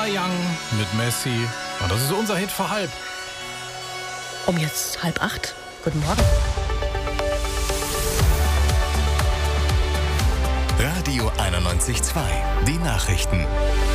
Young mit Messi. Und das ist unser Hit vor halb. Um jetzt 7:30. Guten Morgen. Radio 91.2. Die Nachrichten.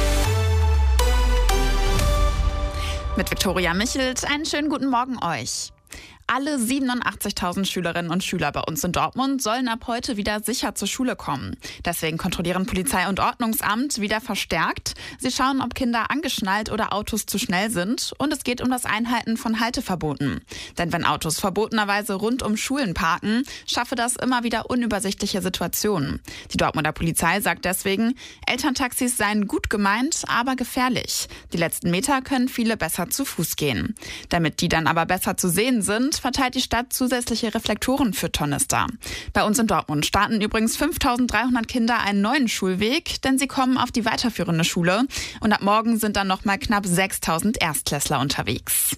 Mit Viktoria Michelt, einen schönen guten Morgen euch. Alle 87.000 Schülerinnen und Schüler bei uns in Dortmund sollen ab heute wieder sicher zur Schule kommen. Deswegen kontrollieren Polizei und Ordnungsamt wieder verstärkt. Sie schauen, ob Kinder angeschnallt oder Autos zu schnell sind. Und es geht um das Einhalten von Halteverboten. Denn wenn Autos verbotenerweise rund um Schulen parken, schaffe das immer wieder unübersichtliche Situationen. Die Dortmunder Polizei sagt deswegen, Elterntaxis seien gut gemeint, aber gefährlich. Die letzten Meter können viele besser zu Fuß gehen. Damit die dann aber besser zu sehen sind, verteilt die Stadt zusätzliche Reflektoren für Tornister. Bei uns in Dortmund starten übrigens 5.300 Kinder einen neuen Schulweg, denn sie kommen auf die weiterführende Schule. Und ab morgen sind dann noch mal knapp 6.000 Erstklässler unterwegs.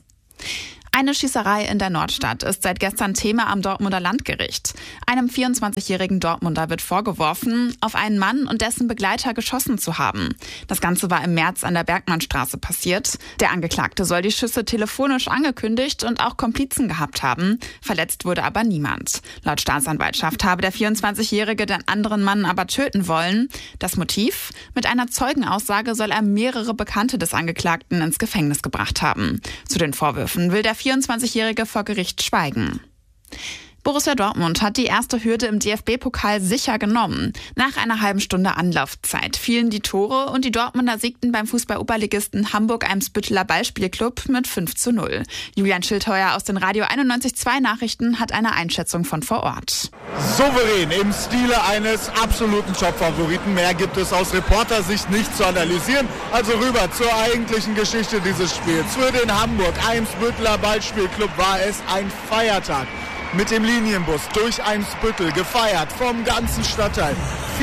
Eine Schießerei in der Nordstadt ist seit gestern Thema am Dortmunder Landgericht. Einem 24-jährigen Dortmunder wird vorgeworfen, auf einen Mann und dessen Begleiter geschossen zu haben. Das Ganze war im März an der Bergmannstraße passiert. Der Angeklagte soll die Schüsse telefonisch angekündigt und auch Komplizen gehabt haben. Verletzt wurde aber niemand. Laut Staatsanwaltschaft habe der 24-jährige den anderen Mann aber töten wollen. Das Motiv? Mit einer Zeugenaussage soll er mehrere Bekannte des Angeklagten ins Gefängnis gebracht haben. Zu den Vorwürfen will der 24-Jährige vor Gericht schweigen. Borussia Dortmund hat die erste Hürde im DFB-Pokal sicher genommen. Nach einer halben Stunde Anlaufzeit fielen die Tore und die Dortmunder siegten beim Fußball-Oberligisten Hamburg-Eimsbütteler Ballspielclub mit 5:0. Julian Schildheuer aus den Radio 91.2 Nachrichten hat eine Einschätzung von vor Ort. Souverän im Stile eines absoluten Top-Favoriten. Mehr gibt es aus Reportersicht nicht zu analysieren. Also rüber zur eigentlichen Geschichte dieses Spiels. Für den Hamburg-Eimsbütteler Ballspielclub war es ein Feiertag. Mit dem Linienbus durch Eimsbüttel, gefeiert vom ganzen Stadtteil.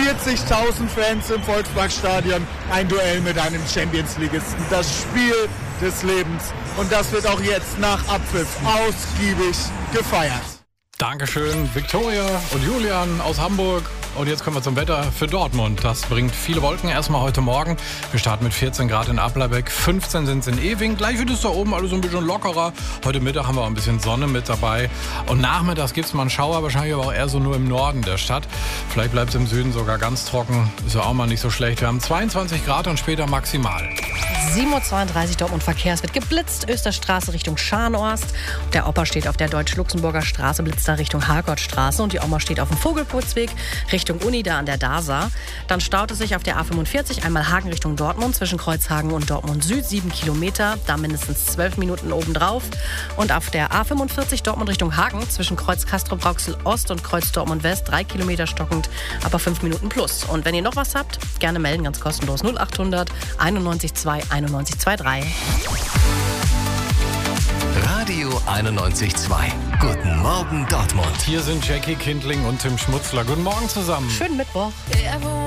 40.000 Fans im Volksparkstadion, ein Duell mit einem Champions-Ligisten. Das Spiel des Lebens. Und das wird auch jetzt nach Abpfiff ausgiebig gefeiert. Dankeschön, Viktoria und Julian aus Hamburg. Und jetzt kommen wir zum Wetter für Dortmund. Das bringt viele Wolken erstmal heute Morgen. Wir starten mit 14 Grad in Applerbeck, 15 sind es in Ewing. Gleich wird es da oben alles ein bisschen lockerer. Heute Mittag haben wir auch ein bisschen Sonne mit dabei. Und nachmittags gibt es mal einen Schauer, wahrscheinlich aber auch eher so nur im Norden der Stadt. Vielleicht bleibt es im Süden sogar ganz trocken. Ist ja auch mal nicht so schlecht. Wir haben 22 Grad und später maximal. 7:32 Uhr Dortmund Verkehr. Es wird geblitzt. Österstraße Richtung Scharnhorst. Der Opa steht auf der Deutsch-Luxemburger Straße, blitzt da Richtung Hargottstraße. Und die Oma steht auf dem Vogelputzweg Richtung Uni da an der DASA. Dann staut es sich auf der A45 einmal Hagen Richtung Dortmund zwischen Kreuzhagen und Dortmund Süd. 7 Kilometer, da mindestens 12 Minuten obendrauf. Und auf der A45 Dortmund Richtung Hagen zwischen Kreuz Castrop-Rauxel Ost und Kreuz Dortmund West 3 Kilometer stockend, aber 5 Minuten plus. Und wenn ihr noch was habt, gerne melden, ganz kostenlos 0800 91 9123. Radio 91.2. Guten Morgen Dortmund. Hier sind Jackie Kindling und Tim Schmutzler. Guten Morgen zusammen. Schönen Mittwoch.